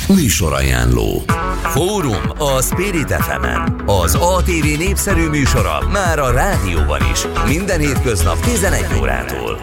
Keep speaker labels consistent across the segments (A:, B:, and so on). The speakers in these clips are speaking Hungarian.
A: Műsorajánló. Fórum a Spirit FM-en. Az ATV népszerű műsora már a rádióban is. Minden hétköznap 11 órától.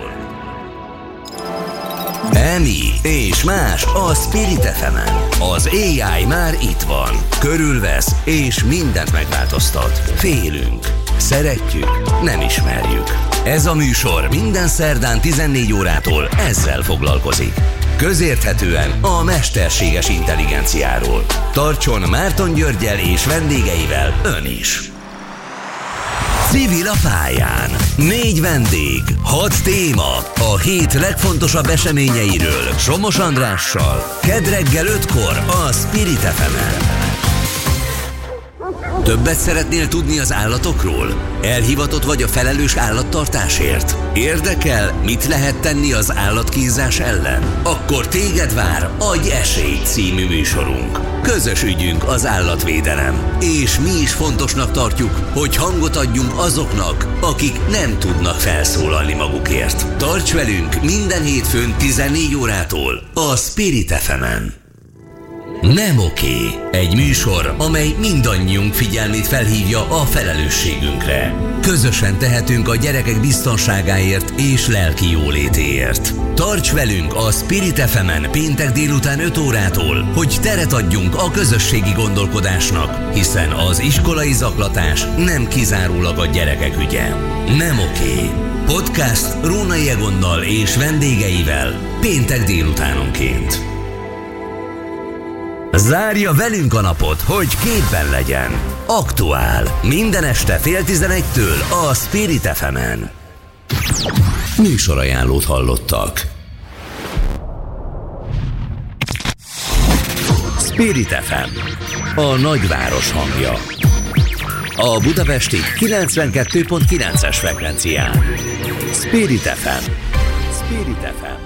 A: Emi és más a Spirit FM-en. Az AI már itt van. Körülvesz és mindent megváltoztat. Félünk. Szeretjük, nem ismerjük. Ez a műsor minden szerdán 14 órától ezzel foglalkozik. Közérthetően a mesterséges intelligenciáról. Tartson Márton Györggyel és vendégeivel ön is. Civil a pályán. 4 vendég, 6 téma. A hét legfontosabb eseményeiről Somos Andrással. Kedd reggel 5-kor a Spirit FM-en. Többet szeretnél tudni az állatokról? Elhivatott vagy a felelős állattartásért? Érdekel, mit lehet tenni az állatkínzás ellen? Akkor téged vár Adj esélyt című műsorunk. Közös ügyünk az állatvédelem. És mi is fontosnak tartjuk, hogy hangot adjunk azoknak, akik nem tudnak felszólalni magukért. Tarts velünk minden hétfőn 14 órától a Spirit FM-en. Nem oké. Egy műsor, amely mindannyiunk figyelmét felhívja a felelősségünkre. Közösen tehetünk a gyerekek biztonságáért és lelki jólétéért. Tarts velünk a Spirit FM-en péntek délután 5 órától, hogy teret adjunk a közösségi gondolkodásnak, hiszen az iskolai zaklatás nem kizárólag a gyerekek ügye. Nem oké. Podcast Rónai Egonnal és vendégeivel péntek délutánonként. Zárja velünk a napot, hogy képben legyen. Aktuál. Minden este 10:30-től a Spirit FM-en. Műsorajánlót hallottak. Spirit FM. A nagyváros hangja. A budapesti 92.9-es frekvencián. Spirit FM. Spirit FM.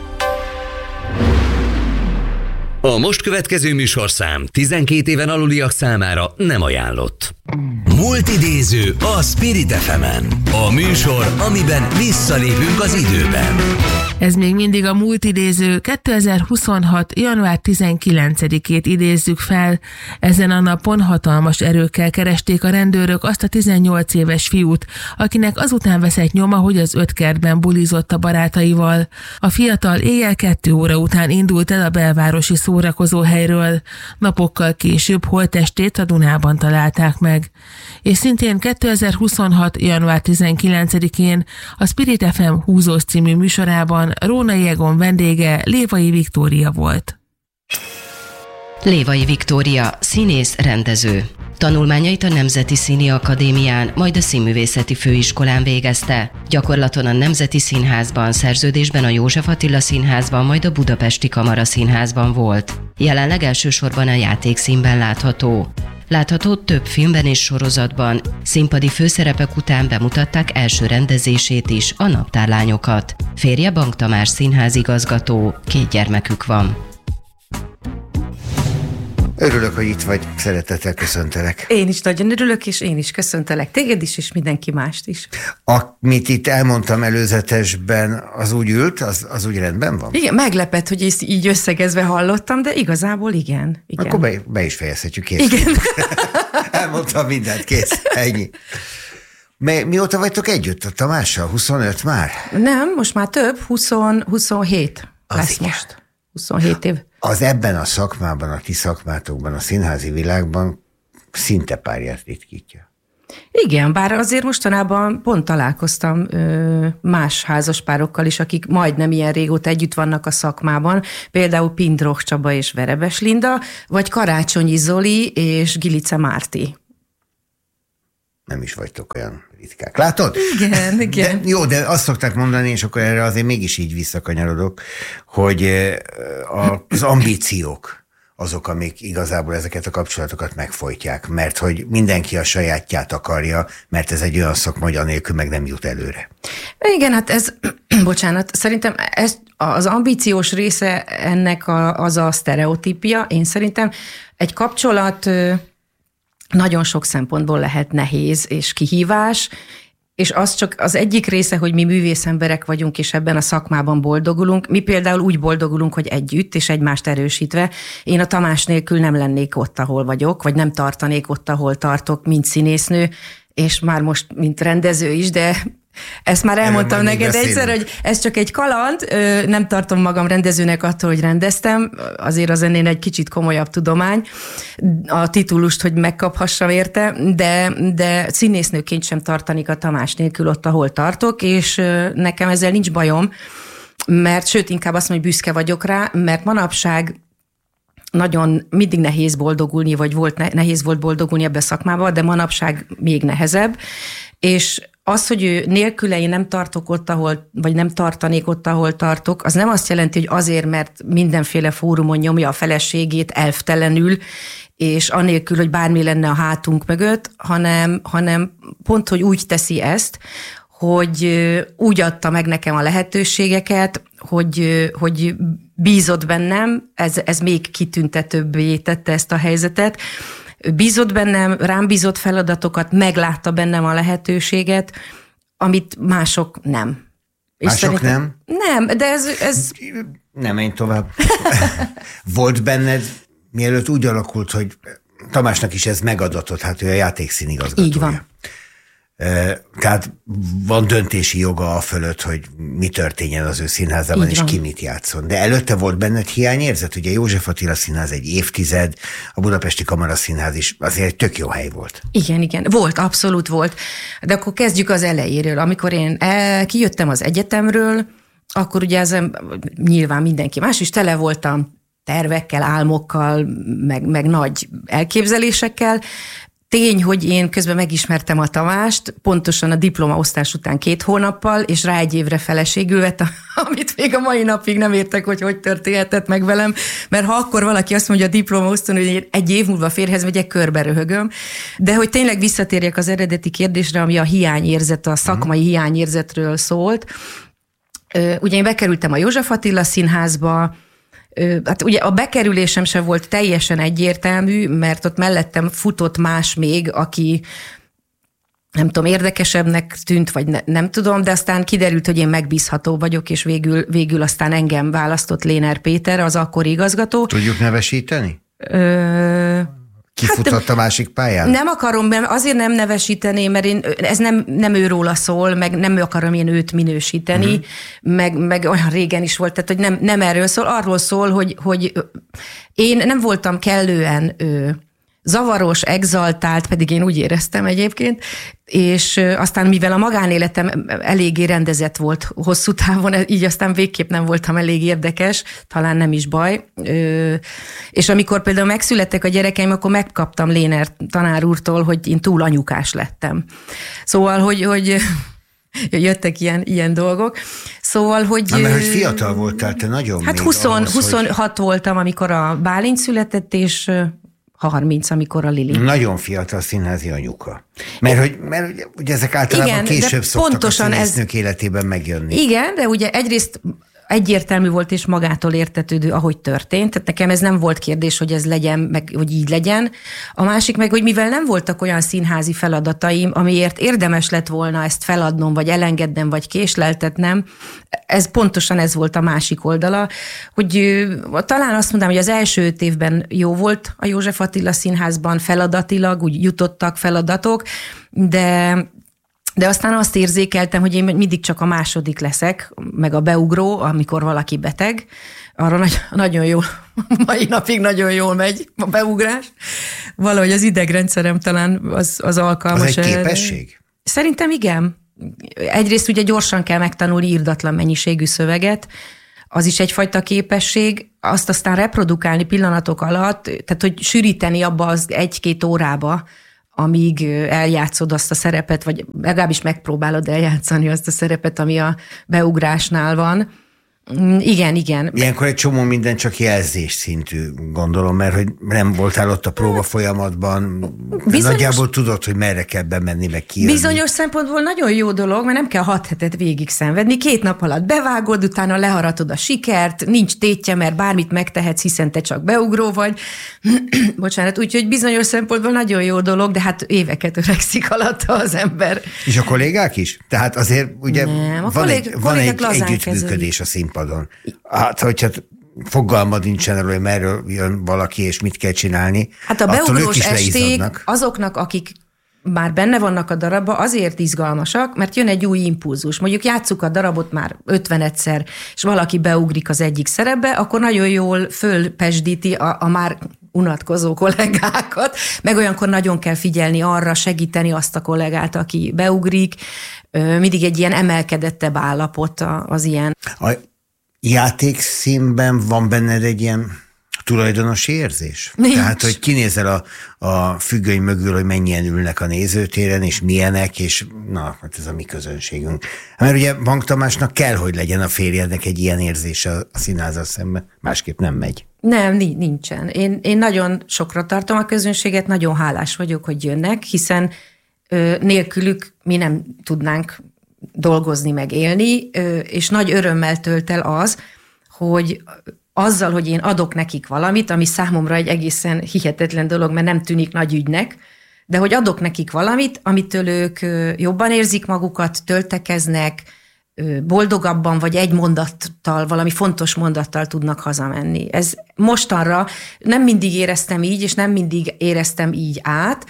A: A most következő műsorszám 12 éven aluliak számára nem ajánlott. Multidéző a Spirit FM-en. A műsor, amiben visszalépünk az időben.
B: Ez még mindig a Multidéző. 2026. január 19-ét idézzük fel. Ezen a napon hatalmas erőkkel keresték a rendőrök azt a 18 éves fiút, akinek azután veszett nyoma, hogy az 5 kertben bulizott a barátaival. A fiatal éjjel 2 óra után indult el a belvárosi szórakozóhelyről. Napokkal később holttestét a Dunában találták meg. És szintén 2026. január 19-én a Spirit FM Húzós című műsorában Rónai Egon vendége Lévai Viktória volt.
C: Lévai Viktória, színész, rendező. Tanulmányait a Nemzeti Színi Akadémián, majd a Színművészeti Főiskolán végezte. Gyakorlaton a Nemzeti Színházban, szerződésben a József Attila Színházban, majd a Budapesti Kamaraszínházban volt. Jelenleg elsősorban a játékszínben látható. Látható több filmben és sorozatban, színpadi főszerepek után bemutatták első rendezését is, a Naptárlányokat. Férje Bank Tamás színházigazgató, 2 gyermekük van.
D: Örülök, hogy itt vagy, szeretettel köszöntelek.
E: Én is nagyon örülök, és én is köszöntelek téged is, és mindenki mást is.
D: Amit itt elmondtam előzetesben, az úgy ült, az úgy rendben van?
E: Igen, meglepett, hogy ezt így összegezve hallottam, de igazából igen.
D: Akkor be is fejezhetjük, kész. Igen. Elmondtam mindent, kész, ennyi. Mióta vagytok együtt a Tamással? 25 már?
E: Nem, most már több, 27
D: az
E: lesz
D: igen.
E: most. 27 év.
D: Az ebben a szakmában, a ti szakmátokban, a színházi világban szinte párját ritkítja.
E: Igen, bár azért mostanában pont találkoztam más házaspárokkal is, akik majdnem ilyen régóta együtt vannak a szakmában, például Pindroch Csaba és Verebes Linda, vagy Karácsonyi Zoli és Gilice Márti.
D: Nem is vagytok olyan ritkák. Látod?
E: Igen, igen.
D: De, jó, de azt szokták mondani, és akkor erre azért mégis így visszakanyarodok, hogy az ambíciók azok, amik igazából ezeket a kapcsolatokat megfojtják, mert hogy mindenki a sajátját akarja, mert ez egy olyan szakma, hogy anélkül meg nem jut előre.
E: Igen, hát ez, bocsánat, szerintem ez az ambíciós része ennek az a sztereotípia. Én szerintem egy kapcsolat nagyon sok szempontból lehet nehéz és kihívás, és az csak az egyik része, hogy mi művészemberek vagyunk, és ebben a szakmában boldogulunk. Mi például úgy boldogulunk, hogy együtt, és egymást erősítve. Én a Tamás nélkül nem lennék ott, ahol vagyok, vagy nem tartanék ott, ahol tartok, mint színésznő, és már most, mint rendező is, de ezt már elmondtam neked egyszer, hogy ez csak egy kaland, nem tartom magam rendezőnek attól, hogy rendeztem, azért az ennél egy kicsit komolyabb tudomány, a titulust, hogy megkaphassam érte, de színésznőként sem tartanék a Tamás nélkül ott, ahol tartok, és nekem ezzel nincs bajom, mert sőt, inkább azt mondom, hogy büszke vagyok rá, mert manapság nagyon mindig nehéz boldogulni, vagy nehéz volt boldogulni ebbe a szakmába, de manapság még nehezebb, és az, hogy ő nélküle én nem tartok ott, vagy nem tartanék ott, ahol tartok, az nem azt jelenti, hogy azért, mert mindenféle fórumon nyomja a feleségét elvtelenül, és anélkül, hogy bármi lenne a hátunk mögött, hanem pont, hogy úgy teszi ezt, hogy úgy adta meg nekem a lehetőségeket, hogy bízott bennem, ez még kitüntetőbbé tette ezt a helyzetet, bízott bennem, rám bízott feladatokat, meglátta bennem a lehetőséget, amit mások nem.
D: Mások nem?
E: Nem, de ez...
D: Nem, menj tovább. Volt benned, mielőtt úgy alakult, hogy Tamásnak is ez megadatott, hát ő a játékszínigazgatója.
E: Így van.
D: Tehát van döntési joga a fölött, hogy mi történjen az ő színházában, és ki mit játszon. De előtte volt benned hiányérzet? Ugye József Attila Színház egy évtized, a Budapesti Kamaraszínház is azért egy tök jó hely volt.
E: Igen. Volt, abszolút volt. De akkor kezdjük az elejéről. Amikor én kijöttem az egyetemről, akkor ugye nyilván mindenki más is tele voltam tervekkel, álmokkal, meg nagy elképzelésekkel. Tény, hogy én közben megismertem a Tamást, pontosan a diplomaosztás után 2 hónappal, és rá 1 évre feleségül vett, amit még a mai napig nem értek, hogy történhetett meg velem, mert ha akkor valaki azt mondja a diplomaosztón, hogy én 1 év múlva férjhez megyek, körbe röhögöm. De hogy tényleg visszatérjek az eredeti kérdésre, ami a hiányérzet, a szakmai hiányérzetről szólt. Ugye én bekerültem a József Attila Színházba, hát ugye a bekerülésem sem volt teljesen egyértelmű, mert ott mellettem futott más még, aki nem tudom, érdekesebbnek tűnt, vagy nem tudom, de aztán kiderült, hogy én megbízható vagyok, és végül aztán engem választott Léner Péter, az akkori igazgató.
D: Tudjuk nevesíteni? Kifutott a másik pályán?
E: Nem akarom, azért nem nevesíteném, mert ez nem őróla szól, meg nem akarom én őt minősíteni, meg olyan régen is volt, tehát hogy nem erről szól, arról szól, hogy én nem voltam kellően zavaros, exaltált, pedig én úgy éreztem egyébként, és aztán mivel a magánéletem eléggé rendezett volt hosszú távon, így aztán végképp nem voltam elég érdekes, talán nem is baj. És amikor például megszülettek a gyerekeim, akkor megkaptam Léner tanár úrtól, hogy én túl anyukás lettem. Szóval, hogy jöttek ilyen dolgok. Szóval, hogy...
D: mert hogy fiatal voltál, te nagyon
E: hát
D: még
E: 26 voltam, amikor a Bálint született, és 30, amikor a Lili.
D: Nagyon fiatal színházi anyuka. Mert ugye ezek általában igen, később szoktak a színésznők életében megjönni.
E: Igen, de ugye egyrészt egyértelmű volt és magától értetődő, ahogy történt. Tehát nekem ez nem volt kérdés, hogy ez legyen, meg hogy így legyen. A másik meg, hogy mivel nem voltak olyan színházi feladataim, amiért érdemes lett volna ezt feladnom, vagy elengednem, vagy késleltetnem, pontosan ez volt a másik oldala, hogy talán azt mondom, hogy az első 5 évben jó volt a József Attila Színházban feladatilag, úgy jutottak feladatok, de aztán azt érzékeltem, hogy én mindig csak a második leszek, meg a beugró, amikor valaki beteg. Arra nagyon jól, mai napig nagyon jól megy a beugrás. Valahogy az idegrendszerem talán az alkalmas.
D: Az egy képesség?
E: Szerintem igen. Egyrészt ugye gyorsan kell megtanulni irdatlan mennyiségű szöveget, az is egyfajta képesség, azt aztán reprodukálni pillanatok alatt, tehát hogy sűríteni abba az 1-2 órába, amíg eljátszod azt a szerepet, vagy legalábbis megpróbálod eljátszani azt a szerepet, ami a beugrásnál van. Igen.
D: Ilyenkor egy csomó minden csak jelzés szintű, gondolom, mert hogy nem voltál ott a próba folyamatban, nagyjából tudod, hogy merre kell bemenni, meg kijönni.
E: Bizonyos szempontból nagyon jó dolog, mert nem kell 6 hetet végig szenvedni, 2 nap alatt bevágod, utána leharatod a sikert, nincs tétje, mert bármit megtehetsz, hiszen te csak beugró vagy. Bocsánat, úgyhogy bizonyos szempontból nagyon jó dolog, de hát éveket öregszik alatta az ember.
D: És a kollégák is? Tehát azért ugye
E: nem,
D: van egy együttműködés a színpadon. Hát, hogyha fogalmad nincsen arról, hogy merről jön valaki, és mit kell csinálni.
E: Hát a beugrós esték azoknak, akik már benne vannak a darabban, azért izgalmasak, mert jön egy új impulzus. Mondjuk játsszuk a darabot már 50-szer, és valaki beugrik az egyik szerepbe, akkor nagyon jól fölpesdíti a már unatkozó kollégákat, meg olyankor nagyon kell figyelni arra, segíteni azt a kollégát, aki beugrik. Mindig egy ilyen emelkedettebb állapot az ilyen.
D: A játékszínben van benned egy ilyen tulajdonosi érzés?
E: Nincs.
D: Tehát, hogy kinézel a függöny mögül, hogy mennyien ülnek a nézőtéren, és milyenek, és na, hát ez a mi közönségünk. Mert ugye Bank Tamásnak kell, hogy legyen a férjednek egy ilyen érzése a színházzal szemben, másképp nem megy.
E: Nem, nincsen. Én nagyon sokra tartom a közönséget, nagyon hálás vagyok, hogy jönnek, hiszen nélkülük mi nem tudnánk dolgozni, meg élni, és nagy örömmel tölt el az, hogy azzal, hogy én adok nekik valamit, ami számomra egy egészen hihetetlen dolog, mert nem tűnik nagy ügynek, de hogy adok nekik valamit, amitől ők jobban érzik magukat, töltekeznek, boldogabban, vagy egy mondattal, valami fontos mondattal tudnak hazamenni. Ez mostanra nem mindig éreztem így, és nem mindig éreztem így át,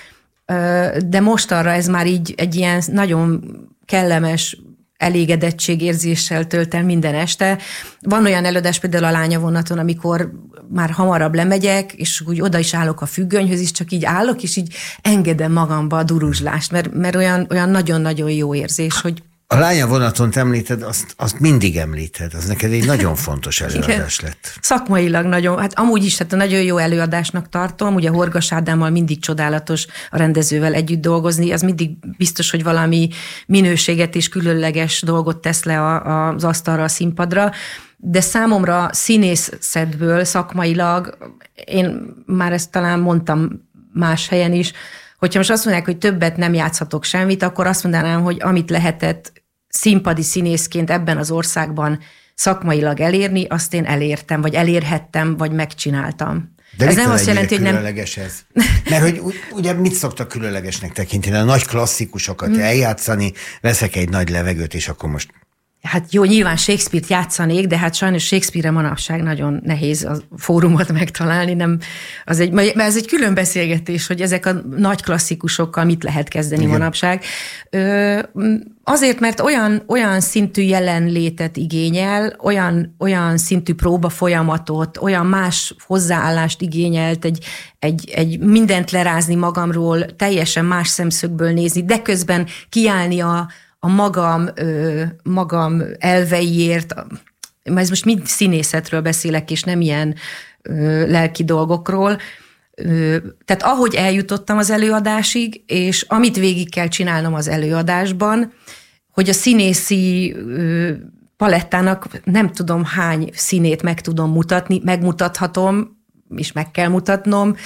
E: de mostanra ez már így egy ilyen nagyon kellemes elégedettségérzéssel tölt el minden este. Van olyan előadás például a Lányavonaton, amikor már hamarabb lemegyek, és úgy oda is állok a függönyhöz, és csak így állok, és így engedem magamba a duruzslást, mert olyan nagyon-nagyon jó érzés, hogy
D: A Lányavonaton említed, azt mindig említed, az neked egy nagyon fontos előadás lett.
E: Szakmailag nagyon, hát amúgy is hát nagyon jó előadásnak tartom, ugye Horgas Ádámmal mindig csodálatos a rendezővel együtt dolgozni, az mindig biztos, hogy valami minőséget és különleges dolgot tesz le az asztalra, a színpadra, de számomra színészetből szakmailag, én már ezt talán mondtam más helyen is, hogyha most azt mondják, hogy többet nem játszhatok semmit, akkor azt mondanám, hogy amit lehetett színpadi színészként ebben az országban szakmailag elérni, azt én elértem, vagy elérhettem, vagy megcsináltam.
D: De
E: ez nem azt jelenti, hogy nem...
D: különleges ez? Mert hogy ugye mit szoktak különlegesnek tekinteni? A nagy klasszikusokat eljátszani, veszek egy nagy levegőt, és akkor most...
E: Hát jó, nyilván Shakespeare-t játszanék, de hát sajnos Shakespeare-re manapság nagyon nehéz a fórumot megtalálni. Nem, ez egy külön beszélgetés, hogy ezek a nagy klasszikusokkal mit lehet kezdeni igen. manapság. Azért, mert olyan szintű jelenlétet igényel, olyan szintű próbafolyamatot, olyan más hozzáállást igényelt, egy mindent lerázni magamról, teljesen más szemszögből nézni, de közben kiállni a magam elveiért, ez most mind színészetről beszélek, és nem ilyen lelki dolgokról. Tehát ahogy eljutottam az előadásig, és amit végig kell csinálnom az előadásban, hogy a színészi palettának nem tudom hány színét meg tudom mutatni, megmutathatom, és meg kell mutatnom,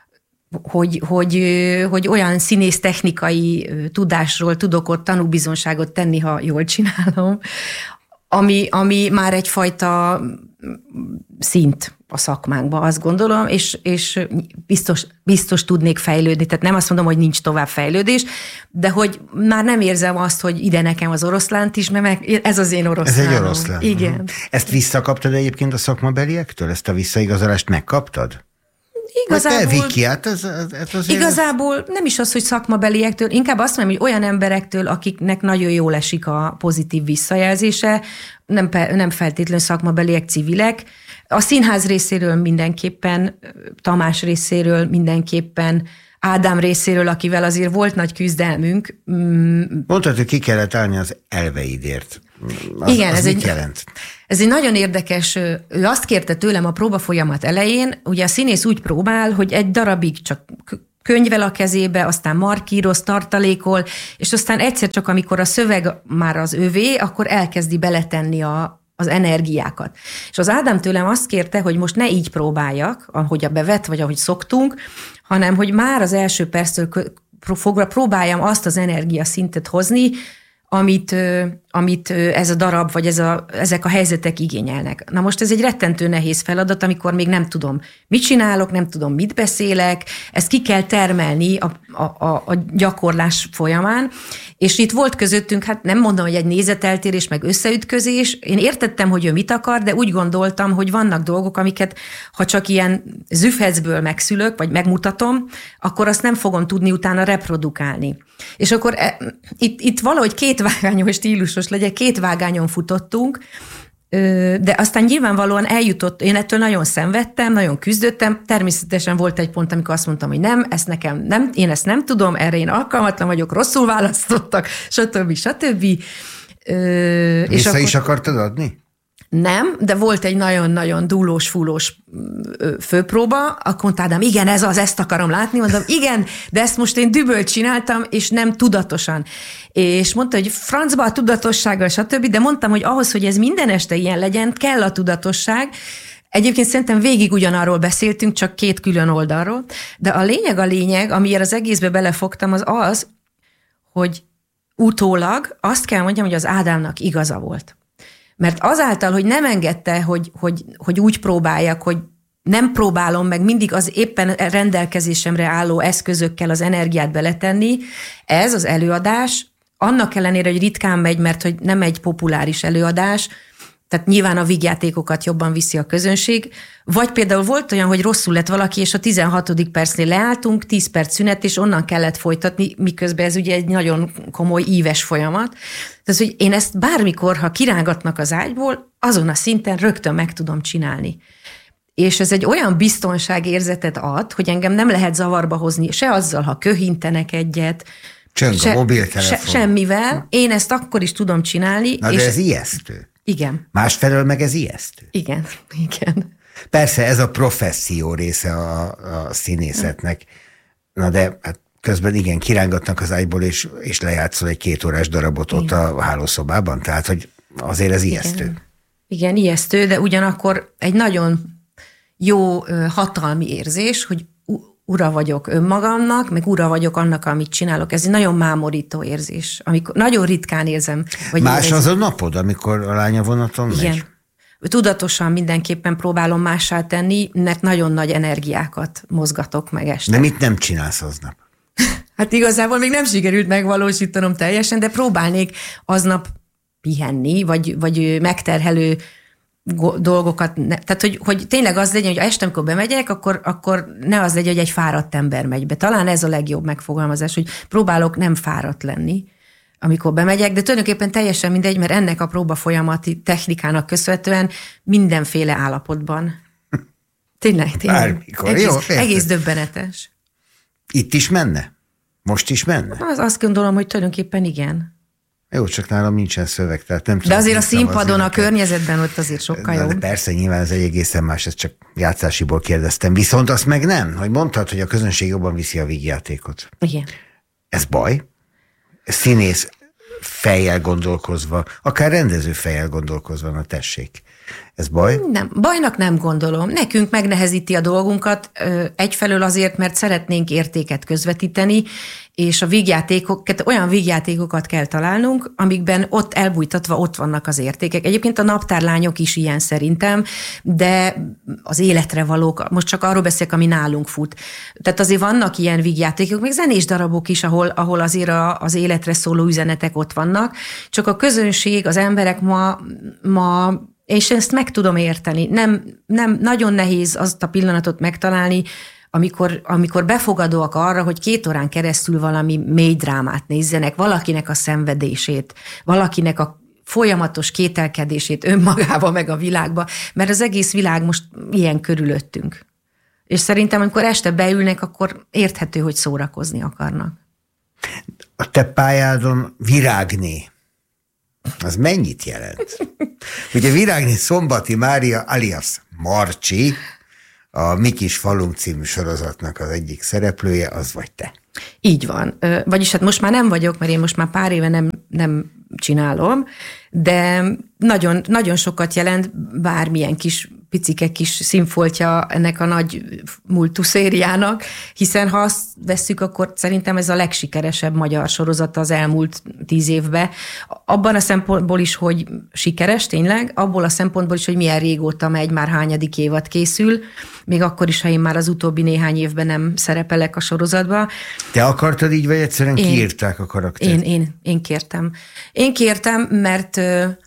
E: hogy olyan színész technikai tudásról tudok ott tanúbizonságot tenni, ha jól csinálom, ami már egyfajta szint a szakmánkban, azt gondolom, és biztos tudnék fejlődni. Tehát nem azt mondom, hogy nincs tovább fejlődés, de hogy már nem érzem azt, hogy ide nekem az oroszlánt is, mert ez az én oroszlánom.
D: Ez egy oroszlán.
E: Igen. Ezt
D: visszakaptad egyébként a szakmabeliektől? Ezt a visszaigazolást megkaptad?
E: Igazából nem is az, hogy szakmabeliektől, inkább azt mondom, hogy olyan emberektől, akiknek nagyon jól esik a pozitív visszajelzése, nem feltétlenül szakmabeliek, civilek. A színház részéről mindenképpen, Tamás részéről mindenképpen, Ádám részéről, akivel azért volt nagy küzdelmünk.
D: Mondtad, hogy ki kellett állni az elveidért.
E: Igen,
D: az mit jelent?
E: Ez egy nagyon érdekes, ő azt kérte tőlem a próbafolyamat elején, ugye a színész úgy próbál, hogy egy darabig csak könyvvel a kezébe, aztán markíroz, tartalékol, és aztán egyszer csak, amikor a szöveg már az övé, akkor elkezdi beletenni az energiákat. És az Ádám tőlem azt kérte, hogy most ne így próbáljak, ahogy a bevet, vagy ahogy szoktunk, hanem hogy már az első perctől fogva próbáljam azt az energiaszintet hozni, amit ez a darab, vagy ezek a helyzetek igényelnek. Na most ez egy rettentő nehéz feladat, amikor még nem tudom, mit csinálok, nem tudom, mit beszélek, ezt ki kell termelni a gyakorlás folyamán, és itt volt közöttünk, hát nem mondom, hogy egy nézeteltérés, meg összeütközés, én értettem, hogy ő mit akar, de úgy gondoltam, hogy vannak dolgok, amiket ha csak ilyen züfecből megszülök, vagy megmutatom, akkor azt nem fogom tudni utána reprodukálni. És akkor itt valahogy kétvágányos stílusos legyek, két vágányon futottunk, de aztán nyilvánvalóan eljutott, én ettől nagyon szenvedtem, nagyon küzdöttem, természetesen volt egy pont, amikor azt mondtam, hogy nem, ezt nekem nem, én ezt nem tudom, erre én alkalmatlan vagyok, rosszul választottak, stb.
D: Vissza is akartad adni?
E: Nem, de volt egy nagyon-nagyon dúlós-fúlós főpróba, akkor mondta Ádám, igen, ezt akarom látni, mondom, igen, de ezt most én düböl csináltam, és nem tudatosan. És mondta, hogy francba a tudatossággal, stb., de mondtam, hogy ahhoz, hogy ez minden este ilyen legyen, kell a tudatosság. Egyébként szerintem végig ugyanarról beszéltünk, csak két külön oldalról, de a lényeg, amiért az egészbe belefogtam, az, hogy utólag azt kell mondjam, hogy az Ádámnak igaza volt. Mert azáltal, hogy nem engedte, hogy úgy próbáljak, hogy nem próbálom meg mindig az éppen rendelkezésemre álló eszközökkel az energiát beletenni, ez az előadás, annak ellenére, hogy ritkán megy, mert hogy nem egy populáris előadás, tehát nyilván a vígjátékokat jobban viszi a közönség, vagy például volt olyan, hogy rosszul lett valaki, és a 16. percnél leálltunk, 10 perc szünet, és onnan kellett folytatni, miközben ez ugye egy nagyon komoly íves folyamat. Tehát, hogy én ezt bármikor, ha kirángatnak az ágyból, azon a szinten rögtön meg tudom csinálni. És ez egy olyan biztonságérzetet ad, hogy engem nem lehet zavarba hozni, se azzal, ha köhintenek egyet,
D: Csöng a mobiltelefon.
E: Semmivel. Én ezt akkor is tudom csinálni.
D: Na, de ez ijesztő.
E: Igen.
D: Másfelől meg ez ijesztő.
E: Igen.
D: Persze ez a professzió része a színészetnek. Na de hát közben igen, kirángatnak az ágyból, és lejátszol egy 2 órás darabot ott a hálószobában, tehát hogy azért ez ijesztő.
E: Igen, ijesztő, de ugyanakkor egy nagyon jó hatalmi érzés, hogy ura vagyok önmagamnak, meg ura vagyok annak, amit csinálok. Ez egy nagyon mámorító érzés, amikor nagyon ritkán érzem. Vagy
D: más az a napod, amikor a lánya vonaton megy?
E: Igen. Tudatosan mindenképpen próbálom mássá tenni, mert nagyon nagy energiákat mozgatok meg este.
D: De mit nem csinálsz aznap?
E: Hát igazából még nem sikerült megvalósítanom teljesen, de próbálnék aznap pihenni, vagy megterhelő dolgokat, tehát hogy tényleg az legyen, hogy este, amikor bemegyek, akkor ne az legyen, hogy egy fáradt ember megy be. Talán ez a legjobb megfogalmazás, hogy próbálok nem fáradt lenni, amikor bemegyek, de tulajdonképpen teljesen mindegy, mert ennek a próba folyamati technikának köszönhetően mindenféle állapotban. Tényleg.
D: Bármikor.
E: Egész döbbenetes.
D: Itt is menne? Most is menne?
E: Azt gondolom, hogy tulajdonképpen igen.
D: Jó, csak nálam nincsen szöveg, tehát nem tudom.
E: De azért a színpadon, a környezetben ott azért sokkal jobb.
D: De persze, nyilván ez egy egészen más, ezt csak játszásiból kérdeztem. Viszont azt meg nem, hogy mondtad, hogy a közönség jobban viszi a vígjátékot.
E: Igen.
D: Ez baj? Színész fejjel gondolkozva, akár rendező fejjel gondolkozva, na tessék. Ez baj?
E: Nem, bajnak nem gondolom. Nekünk megnehezíti a dolgunkat, egyfelől azért, mert szeretnénk értéket közvetíteni, és a olyan vígjátékokat kell találnunk, amikben ott elbújtatva ott vannak az értékek. Egyébként a naptárlányok is ilyen szerintem, de az életre valók, most csak arról beszélek, ami nálunk fut. Tehát azért vannak ilyen vígjátékok, még zenés darabok is, ahol azért az életre szóló üzenetek ott vannak, csak a közönség, az emberek ma és ezt meg tudom érteni. Nem nagyon nehéz azt a pillanatot megtalálni, amikor befogadóak arra, hogy 2 órán keresztül valami mély drámát nézzenek, valakinek a szenvedését, valakinek a folyamatos kételkedését önmagába, meg a világba, mert az egész világ most ilyen körülöttünk. És szerintem, amikor este beülnek, akkor érthető, hogy szórakozni akarnak.
D: A te pályádon virágné. Az mennyit jelent? Ugye Virágné Szombati Mária alias Marcsi, a Mi kis falunk című sorozatnak az egyik szereplője, az vagy te.
E: Így van. Vagyis hát most már nem vagyok, mert én most már pár éve nem csinálom, de nagyon, nagyon sokat jelent bármilyen kis picike kis színfoltja ennek a nagy múltú szériának, hiszen ha azt vesszük, akkor szerintem ez a legsikeresebb magyar sorozat az elmúlt 10 évben. Abban a szempontból is, hogy sikeres tényleg, abból a szempontból is, hogy milyen régóta megy, már hányadik évad készül, még akkor is, ha én már az utóbbi néhány évben nem szerepelek a sorozatban.
D: Te akartad így, vagy egyszerűen kiírták a karaktert?
E: Én kértem. Én kértem, mert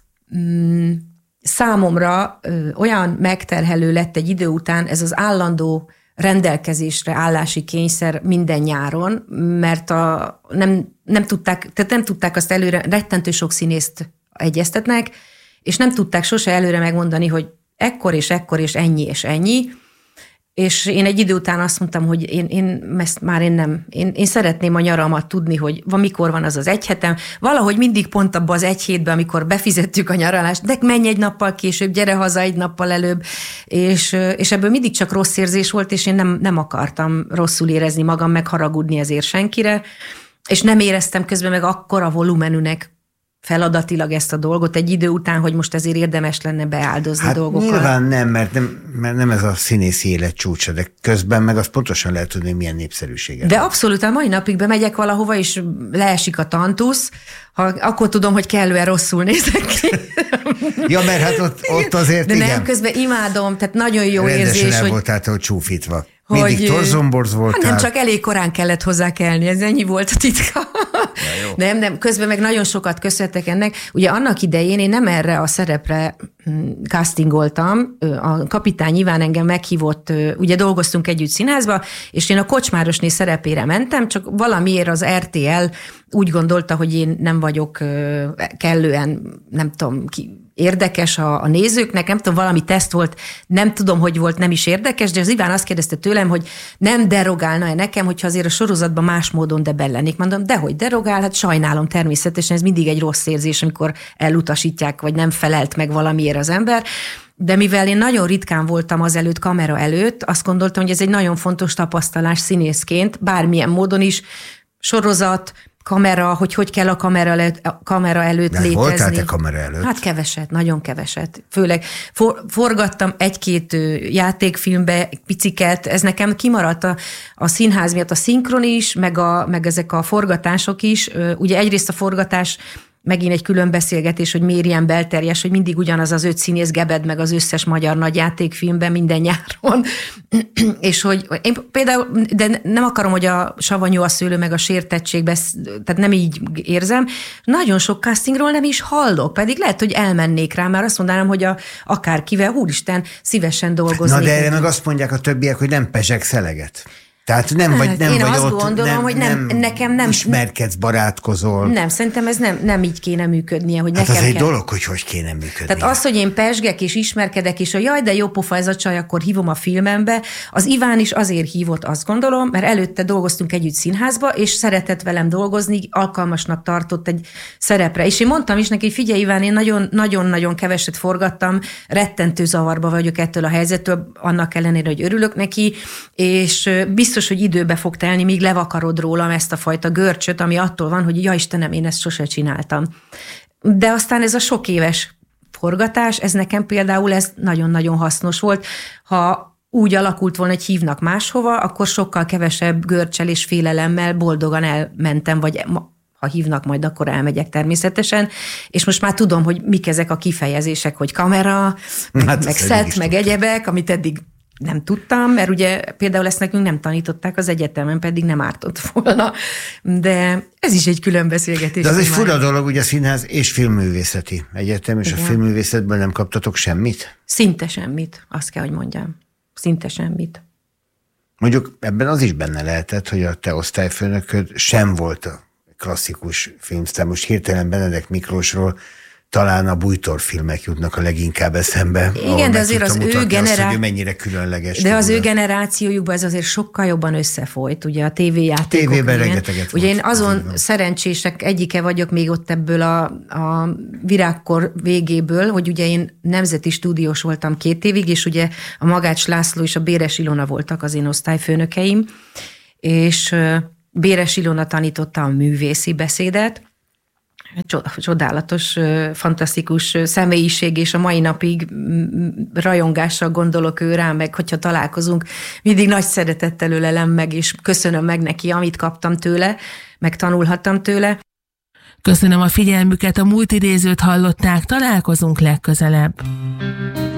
E: számomra olyan megterhelő lett egy idő után ez az állandó rendelkezésre állási kényszer minden nyáron, mert nem tudták azt előre, rettentő sok színészt egyeztetnek, és nem tudták sose előre megmondani, hogy ekkor és ennyi és ennyi, és én egy idő után azt mondtam, hogy én szeretném a nyaramat tudni, hogy mikor van az egy hetem. Valahogy mindig pont abban az egy hétben, amikor befizettük a nyaralást, de menj egy nappal később, gyere haza egy nappal előbb, és ebből mindig csak rossz érzés volt, és én nem akartam rosszul érezni magam, meg haragudni ezért senkire, és nem éreztem közben meg akkora volumenűnek feladatilag ezt a dolgot egy idő után, hogy most ezért érdemes lenne beáldozni dolgokat.
D: Nyilván nem, mert nem ez a színészi élet csúcsa, de közben meg azt pontosan lehet tudni, milyen népszerűséget.
E: De abszolút a mai napig bemegyek valahova, és leesik a tantusz, akkor tudom, hogy kellően rosszul nézek ki.
D: Ja, mert hát ott azért
E: de
D: igen.
E: nem, közben imádom, tehát nagyon jó
D: rendesen
E: érzés,
D: el
E: hogy...
D: voltál csúfítva. Mindig torzomborz voltál.
E: Nem, csak elég korán kellett hozzá kelni, ez ennyi volt a titka. Nem, közben meg nagyon sokat köszönhetek ennek. Ugye annak idején én nem erre a szerepre castingoltam, a Kapitány Iván engem meghívott, ugye dolgoztunk együtt színházba, és én a Kocsmárosné szerepére mentem, csak valamiért az RTL úgy gondolta, hogy én nem vagyok kellően, nem tudom, érdekes a nézőknek, nem tudom, valami teszt volt, nem tudom, hogy volt, nem is érdekes, de az Iván azt kérdezte tőlem, hogy nem derogálna-e nekem, hogyha azért a sorozatban más módon debellenék. Mondom, dehogy derogál, hát sajnálom természetesen, ez mindig egy rossz érzés, amikor elutasítják, vagy nem felelt meg valamiért az ember. De mivel én nagyon ritkán voltam azelőtt, kamera előtt, azt gondoltam, hogy ez egy nagyon fontos tapasztalás színészként, bármilyen módon is, sorozat, kamera, hogy kell a kamera előtt létezni.
D: Voltál te kamera előtt?
E: Hát keveset, nagyon keveset. Főleg forgattam egy-két játékfilmbe, piciket, ez nekem kimaradt a színház miatt, a szinkron is, meg ezek a forgatások is. Ugye egyrészt a forgatás, megint egy külön beszélgetés, hogy miért ilyen belterjes, hogy mindig ugyanaz az 5 színész gebed meg az összes magyar nagy játékfilmben minden nyáron. És hogy én például, de nem akarom, hogy a savanyú a szőlő meg a sértettségbe, tehát nem így érzem. Nagyon sok castingról nem is hallok, pedig lehet, hogy elmennék rá, mert azt mondanám, hogy akárkivel, úristen, szívesen dolgoznék.
D: Na de erre meg azt mondják a többiek, hogy nem pezsegsz eleget. Tehát nem vagy
E: én
D: vagy
E: azt
D: ott,
E: gondolom, hogy nekem nem
D: ismerkedsz, barátkozol.
E: Nem, szerintem ez nem így kéne működnie, hogy
D: hát
E: nekem
D: az egy
E: kell.
D: dolog, hogy kéne működnie.
E: Tehát az, hogy én pezsgek és ismerkedek, és jaj, de jó pofa ez a csaj, akkor hívom a filmembe. Az Iván is azért hívott, azt gondolom, mert előtte dolgoztunk együtt színházba, és szeretett velem dolgozni, alkalmasnak tartott egy szerepre. És én mondtam is neki, hogy figyelj Iván, én nagyon-nagyon keveset forgattam, rettentő zavarba vagyok ettől a helyzettől, annak ellenére, hogy örülök neki, és biztos, hogy időbe fog telni, míg levakarod rólam ezt a fajta görcsöt, ami attól van, hogy ja Istenem, én ezt sose csináltam. De aztán ez a sok éves forgatás, ez nekem például ez nagyon-nagyon hasznos volt. Ha úgy alakult volna, hogy hívnak máshova, akkor sokkal kevesebb görccsel és félelemmel boldogan elmentem, vagy ha hívnak majd, akkor elmegyek természetesen, és most már tudom, hogy mik ezek a kifejezések, hogy kamera, meg szett, meg egyebek, amit eddig nem tudtam, mert ugye például ezt nekünk nem tanították az egyetemen, pedig nem ártott volna, de ez is egy külön beszélgetés.
D: De az egy fura dolog, ugye a színház és filmművészeti egyetem, és igen. A filmművészetből nem kaptatok semmit?
E: Szinte semmit, azt kell, hogy mondjam. Szinte semmit.
D: Mondjuk ebben az is benne lehetett, hogy a te osztályfőnököd sem volt a klasszikus filmsztár. Most hirtelen Benedek Miklósról talán a bújtorfilmek jutnak a leginkább eszembe.
E: Igen, de azért az ő
D: generáció... mennyire különleges.
E: De az ő generációjukban ez azért sokkal jobban összefolyt, ugye a tévéjátékok.
D: Tévében rengeteget
E: ugye én azon szerencsések egyike vagyok még ott ebből a virágkor végéből, hogy ugye én nemzeti stúdiós voltam 2 évig, és ugye a Magács László és a Béres Ilona voltak az én osztályfőnökeim, és Béres Ilona tanította a művészi beszédet, Csodálatos, fantasztikus személyiség, és a mai napig rajongással gondolok ő rá, meg hogyha találkozunk, mindig nagy szeretettel ölelem meg, és köszönöm meg neki, amit kaptam tőle, meg tanulhattam tőle.
B: Köszönöm a figyelmüket, a múlt idézőt hallották, találkozunk legközelebb.